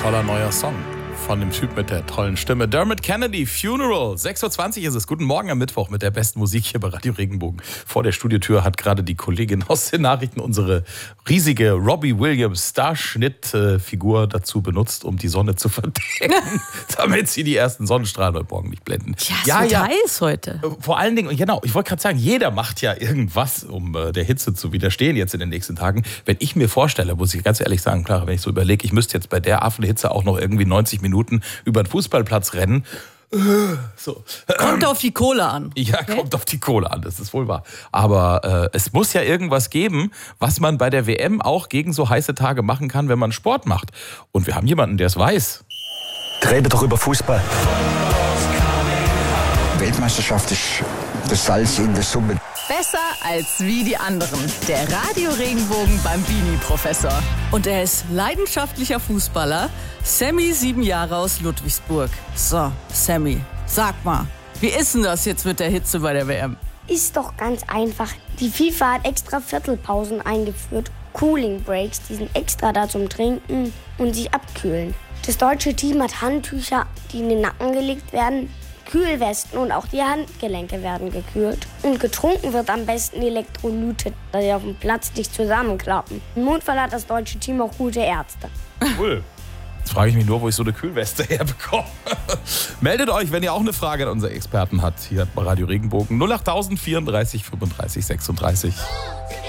Toller neuer Song von dem Typ mit der tollen Stimme. Dermot Kennedy, Funeral. 6.20 Uhr ist es. Guten Morgen am Mittwoch mit der besten Musik hier bei Radio Regenbogen. Vor der Studiotür hat gerade die Kollegin aus den Nachrichten unsere riesige Robbie Williams Starschnitt-Figur dazu benutzt, um die Sonne zu verdecken, damit sie die ersten Sonnenstrahlen heute Morgen nicht blenden. Ja, es wird heiß heute. Vor allen Dingen, genau, ich wollte gerade sagen, jeder macht ja irgendwas, um der Hitze zu widerstehen jetzt in den nächsten Tagen. Wenn ich mir vorstelle, muss ich ganz ehrlich sagen, klar, wenn ich so überlege, ich müsste jetzt bei der Affenhitze auch noch irgendwie 90 Minuten über den Fußballplatz rennen. So. Kommt auf die Kohle an. Ja, okay. Kommt auf die Kohle an, das ist wohl wahr. Aber es muss ja irgendwas geben, was man bei der WM auch gegen so heiße Tage machen kann, wenn man Sport macht. Und wir haben jemanden, der es weiß. Rede doch über Fußball. Weltmeisterschaft ist das Salz in der Suppe. Besser als wie die anderen. Der Radio Regenbogen Bambini-Professor. Und er ist leidenschaftlicher Fußballer. Sammy, 7 Jahre aus Ludwigsburg. So, Sammy, sag mal, wie ist denn das jetzt mit der Hitze bei der WM? Ist doch ganz einfach. Die FIFA hat extra Viertelpausen eingeführt. Cooling Breaks, die sind extra da zum Trinken und sich abkühlen. Das deutsche Team hat Handtücher, die in den Nacken gelegt werden. Kühlwesten und auch die Handgelenke werden gekühlt. Und getrunken wird am besten Elektrolyte, dass sie auf dem Platz nicht zusammenklappen. Im Notfall hat das deutsche Team auch gute Ärzte. Cool. Jetzt frage ich mich nur, wo ich so eine Kühlweste herbekomme. Meldet euch, wenn ihr auch eine Frage an unsere Experten habt. Hier hat bei Radio Regenbogen 08000 34 35 36.